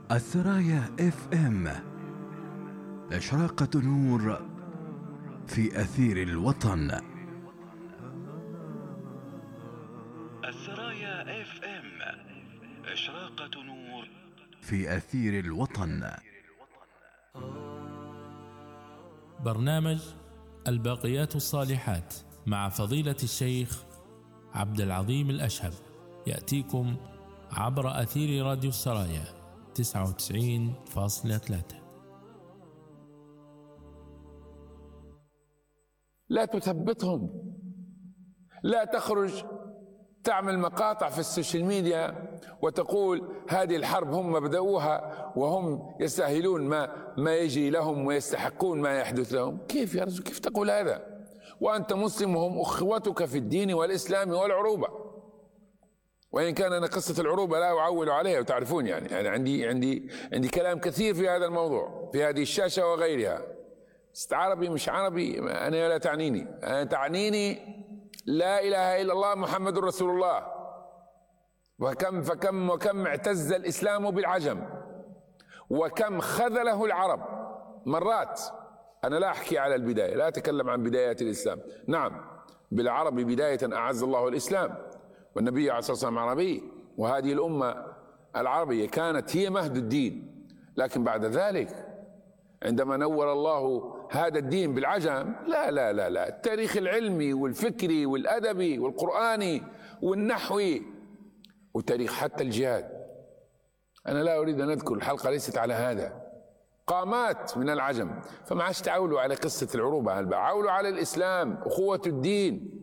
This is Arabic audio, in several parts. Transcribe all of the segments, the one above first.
السرايا اف ام، إشراقة نور في أثير الوطن. السرايا اف ام، إشراقة نور في أثير الوطن. برنامج الباقيات الصالحات مع فضيلة الشيخ عبد العظيم الأشهب يأتيكم عبر أثير راديو السرايا 99.3. لا تثبطهم، لا تخرج تعمل مقاطع في السوشيال ميديا وتقول هذه الحرب هم بدأوها وهم يستاهلون ما يجري لهم ويستحقون ما يحدث لهم. كيف يا رجل، كيف تقول هذا وأنت مسلم وهم أخوتك في الدين والإسلام والعروبة؟ وإن كان أنا قصة العروبة لا أعول عليها، وتعرفون يعني أنا عندي كلام كثير في هذا الموضوع في هذه الشاشة وغيرها. عربي مش عربي أنا لا تعنيني، أنا تعنيني لا إله إلا الله محمد رسول الله. وكم اعتز الإسلام بالعجم، وكم خذله العرب مرات. أنا لا أحكي على البداية، لا أتكلم عن بدايات الإسلام. نعم، بالعرب بداية أعز الله الإسلام، والنبي عليه الصلاة والسلام عربي، وهذه الأمة العربية كانت هي مهد الدين. لكن بعد ذلك عندما نور الله هذا الدين بالعجم، لا لا لا لا، التاريخ العلمي والفكري والأدبي والقرآني والنحوي وتاريخ حتى الجهاد. أنا لا أريد أن أذكر، الحلقة ليست على هذا، قامات من العجم. فما عادش تعولوا على قصة العروبة، عولوا على الإسلام، أخوة الدين.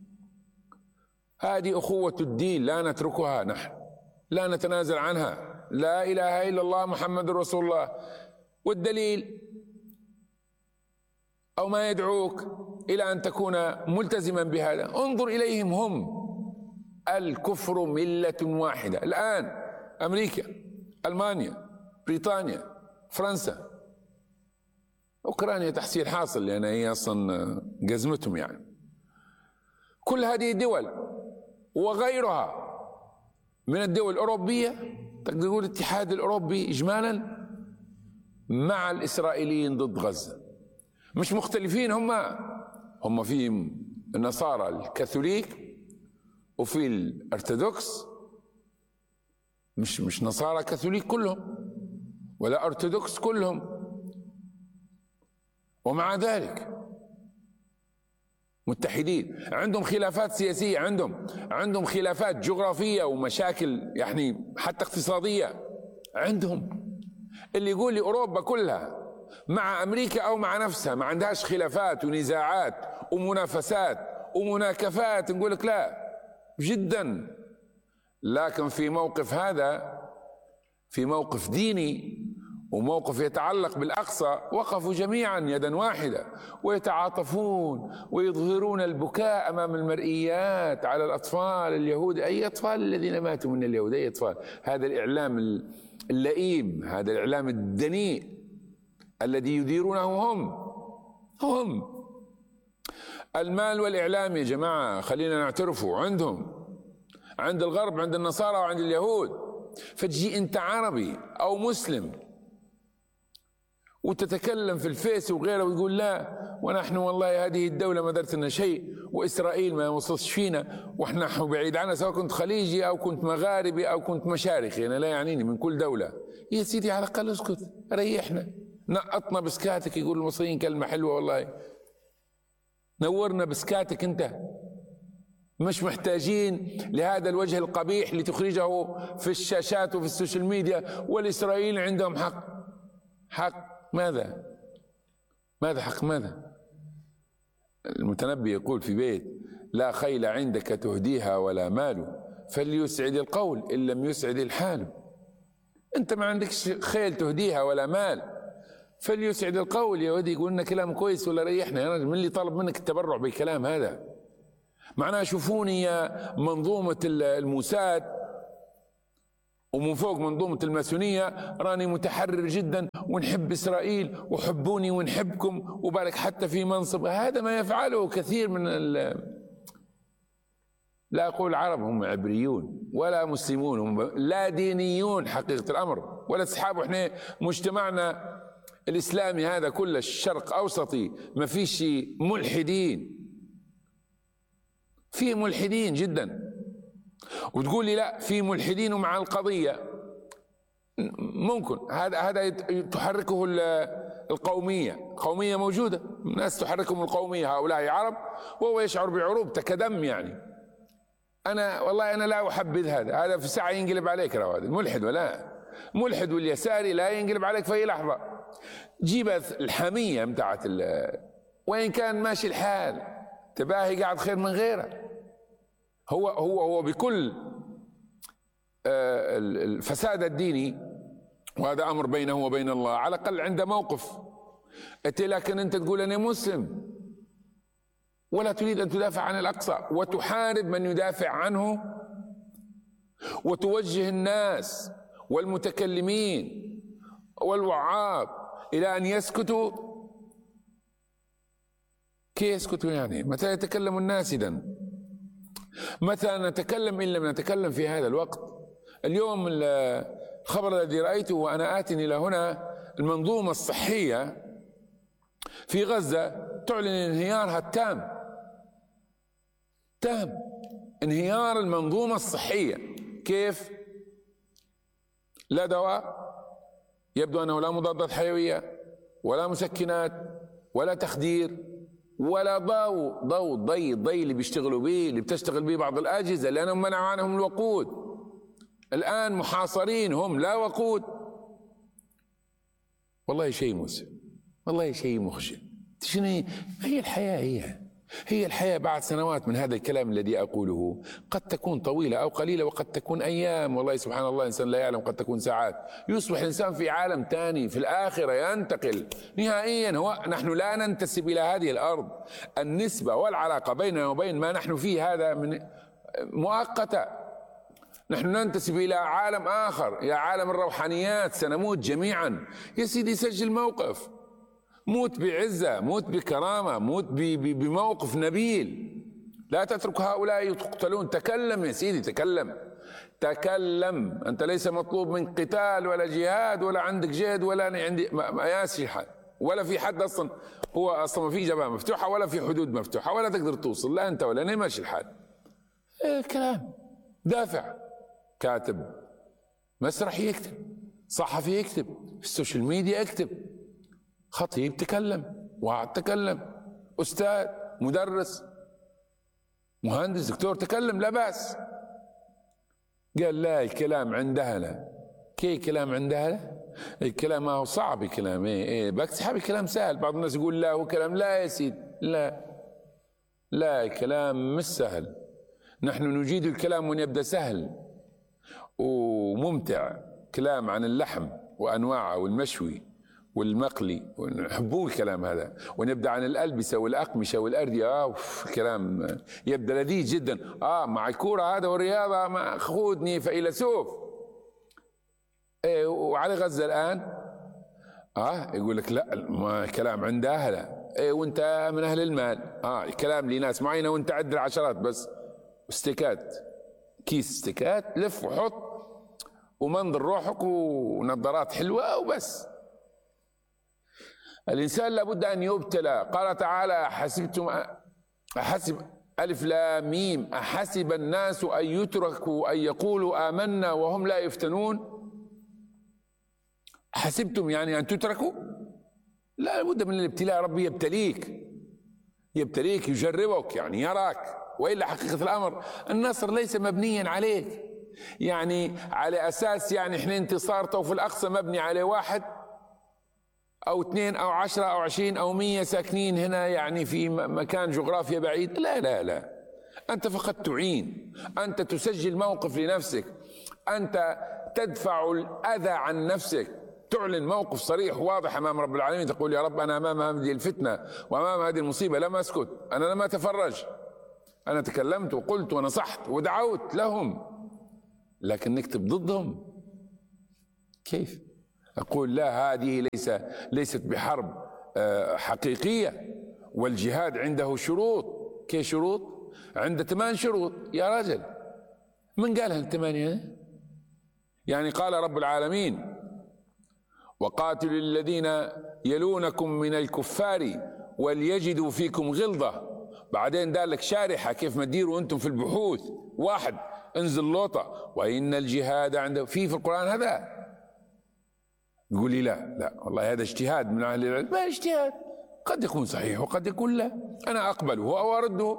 هذه أخوة الدين لا نتركها، نحن لا نتنازل عنها. لا إله إلا الله محمد رسول الله. والدليل أو ما يدعوك إلى أن تكون ملتزما بهذا، انظر إليهم هم. الكفر ملة واحدة الآن، أمريكا، ألمانيا، بريطانيا، فرنسا، أوكرانيا تحصيل حاصل لأن هي أصلا جزمتهم يعني. كل هذه الدول وغيرها من الدول الأوروبية، تقدر تقول الاتحاد الأوروبي إجمالا، مع الإسرائيليين ضد غزة. مش مختلفين، هم في النصارى الكاثوليك وفي الأرثوذكس، مش نصارى كاثوليك كلهم ولا أرثوذكس كلهم، ومع ذلك متحدين. عندهم خلافات سياسية، عندهم خلافات جغرافية ومشاكل يعني حتى اقتصادية عندهم. اللي يقول لي أوروبا كلها مع أمريكا أو مع نفسها ما عندهاش خلافات ونزاعات ومنافسات ومناكفات، نقول لك لا جدا. لكن في موقف هذا، في موقف ديني وموقف يتعلق بالأقصى، وقفوا جميعا يدا واحدة ويتعاطفون ويظهرون البكاء أمام المرئيات على الأطفال اليهود. أي أطفال الذين ماتوا من اليهود؟ أي أطفال؟ هذا الإعلام اللئيم، هذا الإعلام الدنيء الذي يديرونه هم. المال والإعلام يا جماعة خلينا نعترفوا عندهم، عند الغرب، عند النصارى وعند اليهود. فتجي أنت عربي أو مسلم وتتكلم في الفيس وغيره ويقول لا، ونحن والله هذه الدولة ما درت لنا شيء، وإسرائيل ما وصلتش فينا، وإحنا بعيد عنها، سواء كنت خليجي أو كنت مغاربي أو كنت مشارقي، أنا لا يعنيني من كل دولة. يا سيدي على الأقل اسكت، ريحنا، نقطنا بسكاتك. يقول المصريين كلمة حلوة والله، نورنا بسكاتك أنت. مش محتاجين لهذا الوجه القبيح لتخرجه في الشاشات وفي السوشيال ميديا. والإسرائيل عندهم حق ماذا حق ماذا؟ المتنبي يقول في بيت: لا خيل عندك تهديها ولا مال، فليسعد القول إن لم يسعد الحال. أنت ما عندكش خيل تهديها ولا مال، فليسعد القول. يا ودي يقول لنا كلام كويس ولا ريحنا يا راجل، من اللي طلب منك التبرع بالكلام هذا؟ معناه شوفوني يا منظومة الموساد ومن فوق منظومة الماسونية، راني متحرر جدا ونحب إسرائيل وحبوني ونحبكم، وبالك حتى في منصب. هذا ما يفعله كثير من لا أقول عرب، هم عبريون، ولا مسلمون، هم لا دينيون حقيقة الأمر، ولا أصحاب. إحنا مجتمعنا الإسلامي هذا كله الشرق أوسطي ما فيش ملحدين، في ملحدين جدا. وتقول لي لا في ملحدين ومع القضية، ممكن هذا تحركه القومية موجودة، الناس تحركهم القومية، هؤلاء عرب وهو يشعر بعروبته كدم. يعني أنا والله أنا لا أحبذ هذا في ساعة ينقلب عليك. هذا الملحد ولا ملحد واليساري لا ينقلب عليك في أي لحظة. جيب الحمية متاعت وين كان ماشي الحال تباهي قاعد خير من غيره. هو بكل الفساد الديني، وهذا أمر بينه وبين الله، على الأقل عنده موقف. لكن أنت تقول أنا مسلم ولا تريد أن تدافع عن الأقصى، وتحارب من يدافع عنه، وتوجه الناس والمتكلمين والوعاظ إلى أن يسكتوا. كيف يسكتوا يعني؟ متى يتكلم الناس إذن؟ متى نتكلم إن لم نتكلم في هذا الوقت؟ اليوم الخبر الذي رأيته وأنا آت إلى هنا، المنظومة الصحية في غزة تعلن انهيارها التام، انهيار المنظومة الصحية. كيف؟ لا دواء، يبدو أنه لا مضادات حيوية ولا مسكنات ولا تخدير ولا ضي اللي بيشتغلوا به، اللي بتشتغل به بعض الأجهزة، لأنهم منعوا عنهم الوقود. الآن محاصرين هم، لا وقود. والله شيء مسلم، والله شيء مخجل. هي الحياة، هي الحياة بعد سنوات من هذا الكلام الذي أقوله، قد تكون طويلة أو قليلة، وقد تكون أيام، والله سبحان الله الإنسان لا يعلم، قد تكون ساعات. يصبح الإنسان في عالم ثاني، في الآخرة ينتقل نهائيا. نحن لا ننتسب إلى هذه الأرض. النسبة والعلاقة بيننا وبين ما نحن فيه هذا من مؤقتة. نحن ننتسب إلى عالم آخر، إلى عالم الروحانيات. سنموت جميعا. يا سيدي سجل موقف، موت بعزة، موت بكرامة، موت بموقف نبيل. لا تترك هؤلاء يقتلون. تكلم يا سيدي، تكلم. أنت ليس مطلوب من قتال ولا جهاد، ولا عندك جهد، ولا أنا عندي ما ياسي حد، ولا في حد أصلا. هو أصلا ما في جبهة مفتوحة ولا في حدود مفتوحة، ولا تقدر توصل، لا أنت ولا أنا، ماشي الحال. الكلام دافع، كاتب مسرحي يكتب، صحفي يكتب، في السوشيال ميديا يكتب، خطيب تكلم، واحد تكلم، أستاذ، مدرس، مهندس، دكتور تكلم، لا بأس. قال لا الكلام عند أهله. كي كلام عند أهله؟ الكلام ما هو صعب، الكلام بسحب الكلام سهل. بعض الناس يقول لا هو كلام، لا يا سيدي، لا الكلام مش سهل. نحن نجيد الكلام وأن يبدأ سهل وممتع. كلام عن اللحم وأنواعه والمشوي والمقلي، ونحبوه الكلام هذا. ونبدأ عن الألبسة والأقمشة والأردية، الكلام يبدأ لذيذ جدا. مع الكورة هذا والرياضة، ما خذني فيلسوف. وعلى غزة الآن يقول لك لا، ما كلام عند أهله. وانت من أهل المال، الكلام لناس معينة، وانت عد عشرات بس. استيكات، كيس استيكات، لف وحط ومنظر روحك ونظارات حلوة وبس. الإنسان لابد أن يبتلى. قال تعالى أحسب ألف لام ميم، أحسب الناس أن يتركوا أن يقولوا آمنا وهم لا يفتنون. حسبتم يعني أن تتركوا؟ لا، لابد من الابتلاء. ربي يبتليك، يجربك، يعني يراك. وإلا حقيقة الأمر النصر ليس مبنيا عليك، يعني على أساس يعني إحنا انتصارته في الأقصى مبني على 1 أو 2 أو 10 أو 20 أو 100 ساكنين هنا، يعني في مكان جغرافيا بعيد. لا، أنت فقط تعين، أنت تسجل موقف لنفسك، أنت تدفع الأذى عن نفسك، تعلن موقف صريح واضح أمام رب العالمين، تقول يا رب أنا أمام هذه الفتنة وأمام هذه المصيبة لم أسكت، أنا لم أتفرج، أنا تكلمت وقلت ونصحت ودعوت لهم، لكن نكتب ضدهم كيف؟ أقول لا، هذه ليست بحرب حقيقية، والجهاد عنده شروط. كيف شروط؟ عنده 8 شروط يا رجل. من قالها ال8؟ يعني قال رب العالمين: وقاتلوا الذين يلونكم من الكفار وليجدوا فيكم غلظة. بعدين قال لك شارحة كيف ما تديروا أنتم في البحوث. 1 انزل لوطة وإن الجهاد عنده في القرآن هذا. يقول لي لا والله هذا اجتهاد من أهل العلم. ما اجتهاد، قد يكون صحيح وقد يكون لا، أنا أقبله أو أرده.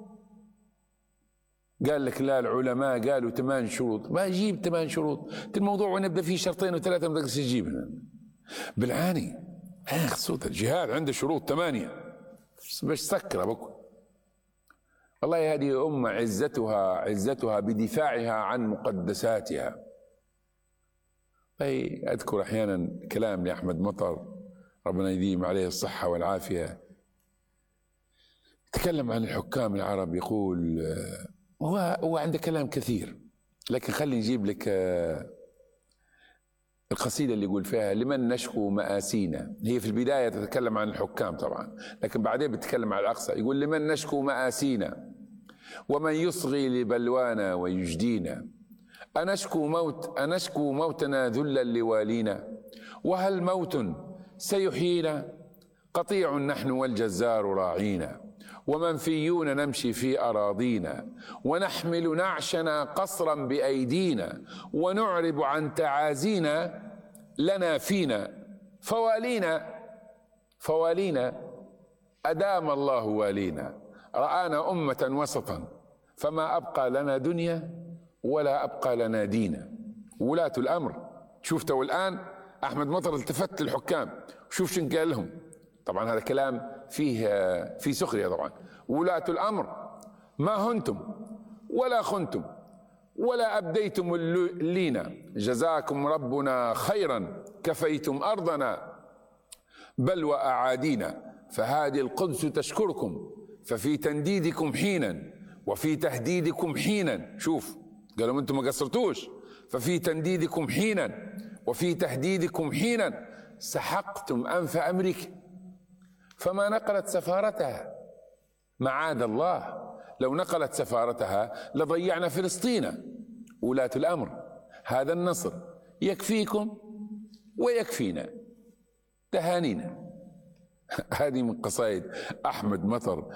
قال لك لا، العلماء قالوا 8 شروط. ما أجيب 8 شروط الموضوع ونبدأ فيه 2 و3 ما تقدرش تجيبها بالعاني. صوت الجهاد عنده شروط 8 باش سكر بكم. والله هذه أمة عزتها بدفاعها عن مقدساتها. أذكر أحيانا كلام لأحمد مطر ربنا يديم عليه الصحة والعافية، تكلم عن الحكام العرب. يقول هو عنده كلام كثير، لكن خلي نجيب لك القصيدة اللي يقول فيها: لمن نشكو مآسينا. هي في البداية تتكلم عن الحكام طبعا، لكن بعدين بتتكلم عن الأقصى. يقول: لمن نشكو مآسينا ومن يصغي لبلوانا ويجدينا، أنشكو موتنا ذلا لوالينا، وهل موت سيحيينا؟ قطيع نحن والجزار راعينا، ومنفيون نمشي في أراضينا، ونحمل نعشنا قصرا بأيدينا، ونعرب عن تعازينا لنا فينا فوالينا أدام الله والينا، رآنا أمة وسطا فما أبقى لنا دنيا ولا أبقى لنا دينا. ولاة الأمر شفتوا الآن أحمد مطر التفت للحكام، شوف شن قال لهم. طبعا هذا كلام فيه سخرية طبعا. ولاة الأمر ما هنتم ولا خنتم ولا أبديتم اللينا، جزاكم ربنا خيرا كفيتم أرضنا بل وأعادينا، فهذه القدس تشكركم ففي تنديدكم حينا وفي تهديدكم حينا. شوف قالوا أنتم ما قصرتوش، ففي تنديدكم حينا وفي تهديدكم حينا سحقتم أنف أمريكا فما نقلت سفارتها. معاذ الله لو نقلت سفارتها لضيعنا فلسطين. ولاة الأمر هذا النصر يكفيكم ويكفينا، تهانينا. هذه من قصائد أحمد مطر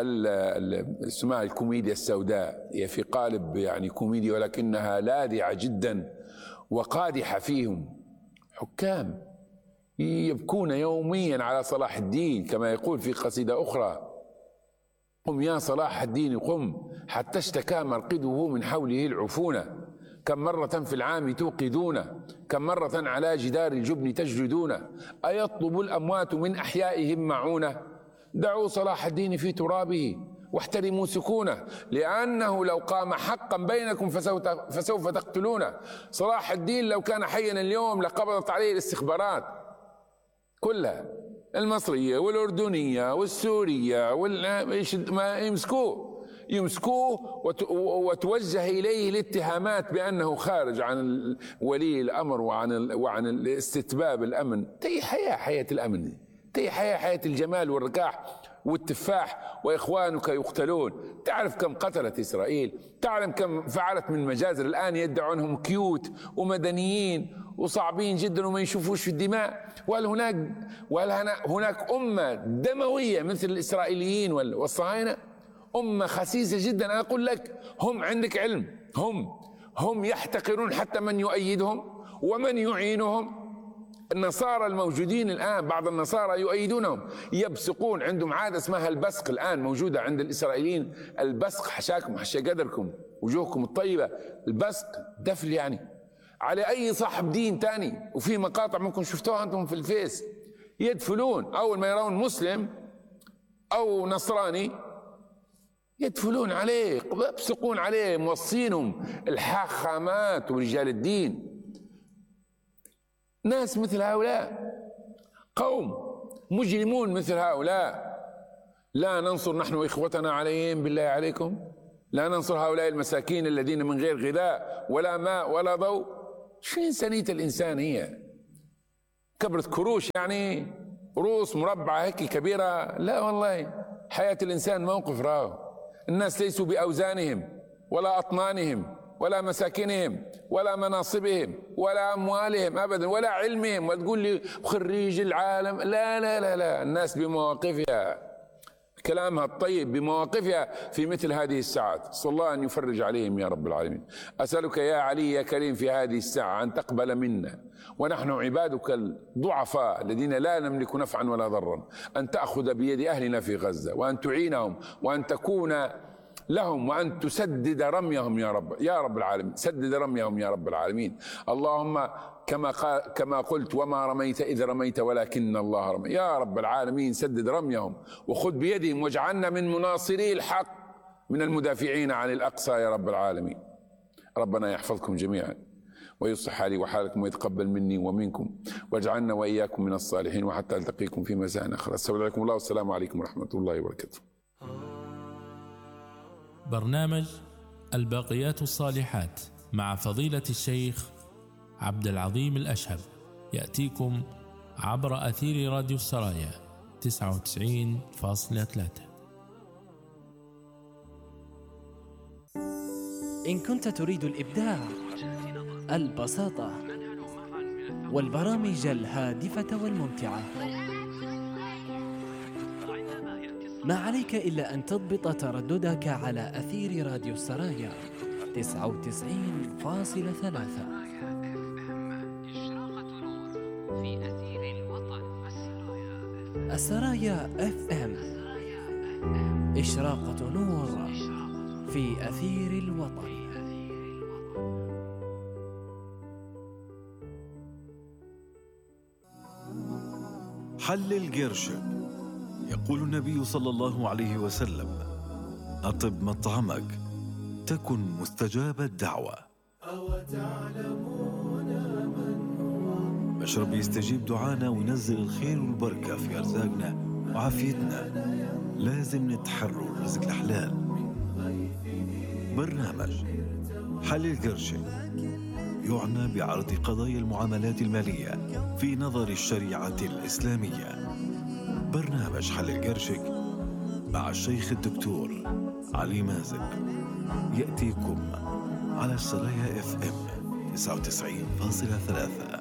اسمها الكوميديا السوداء. هي في قالب يعني كوميديا ولكنها لاذعة جدا وقادحة. فيهم حكام يبكون يوميا على صلاح الدين كما يقول في قصيدة أخرى: قم يا صلاح الدين قم حتى اشتكى مرقده من حوله العفونة، كم مرة في العام توقدون، كم مرة على جدار الجبن تجلدون، أيطلب الأموات من أحيائهم معونة، دعوا صلاح الدين في ترابه واحترموا سكونه، لأنه لو قام حقا بينكم فسوف تقتلونه. صلاح الدين لو كان حيا اليوم لقبضت عليه الاستخبارات كلها، المصرية والأردنية والسورية ما يمسكوه وتوجه إليه الاتهامات بأنه خارج عن ولي الأمر وعن الاستتباب الأمن. تي حياة الأمن، تي حياة الجمال والركاح والتفاح، وإخوانك يقتلون. تعرف كم قتلت إسرائيل؟ تعلم كم فعلت من مجازر الآن يدعونهم كيوت ومدنيين وصعبين جدا وما يشوفوش في الدماء. وهل هناك أمة دموية مثل الإسرائيليين والصهاينة؟ أمة خسيسة جدا. أنا أقول لك هم عندك علم، هم يحتقرون حتى من يؤيدهم ومن يعينهم. النصارى الموجودين الآن بعض النصارى يؤيدونهم، يبصقون. عندهم عادة اسمها البصق الآن موجودة عند الإسرائيليين. البصق حشاكم حشا قدركم وجوهكم الطيبة. البصق دفل يعني على أي صاحب دين تاني. وفي مقاطع ممكن شفتوها أنتم في الفيس، يدفلون أول ما يرون مسلم أو نصراني يدفلون عليه، يبصقون عليه، موصينهم الحاخامات ورجال الدين. ناس مثل هؤلاء، قوم مجرمون مثل هؤلاء، لا ننصر نحن إخوتنا عليهم بالله عليكم، لا ننصر هؤلاء المساكين الذين من غير غذاء ولا ماء ولا ضوء. شو إنسانية الإنسان؟ هي كبرت كروش يعني رؤوس مربعة هيك كبيرة؟ لا والله، حياة الإنسان موقف راهو. الناس ليسوا بأوزانهم ولا أطنانهم ولا مساكنهم ولا مناصبهم ولا أموالهم أبدا ولا علمهم، وتقول لي خريج العالم. لا لا لا لا، الناس بمواقفها، كلامها الطيب بمواقفها في مثل هذه الساعات. أسأل الله أن يفرج عليهم يا رب العالمين. أسألك يا علي يا كريم في هذه الساعة أن تقبل منا ونحن عبادك الضعفاء الذين لا نملك نفعا ولا ضرا، أن تأخذ بيد أهلنا في غزة وأن تعينهم وأن تكون لهم وأن تسدد رميهم يا رب العالمين. سدد رميهم يا رب العالمين. اللهم كما قلت وما رميت إذ رميت ولكن الله رمي. يا رب العالمين سدد رميهم وخذ بيدهم واجعلنا من مناصري الحق من المدافعين عن الأقصى يا رب العالمين. ربنا يحفظكم جميعا ويصلح حالي وحالكم ويتقبل مني ومنكم واجعلنا وإياكم من الصالحين، وحتى ألتقيكم في مساء آخر. استودعكم الله والسلام عليكم ورحمة الله وبركاته. برنامج الباقيات الصالحات مع فضيلة الشيخ عبد العظيم الأشهب يأتيكم عبر أثير راديو السرايا 99.3. إن كنت تريد الإبداع، البساطة والبرامج الهادفة والممتعة، ما عليك إلا أن تضبط ترددك على أثير راديو السرايا 99.3. السرايا FM، إشراقة نور في أثير الوطن. حلل قرشك. يقول النبي صلى الله عليه وسلم: أطب مطعمك تكن مستجاب الدعوة. مشرب يستجيب دعانا وينزل الخير والبركة في أرزاقنا وعافيتنا. لازم نتحروا الرزق الحلال. برنامج حلل قرشك يعنى بعرض قضايا المعاملات المالية في نظر الشريعة الإسلامية. برنامج حلل قرشك مع الشيخ الدكتور علي مازق يأتيكم على السرايا FM 99.3.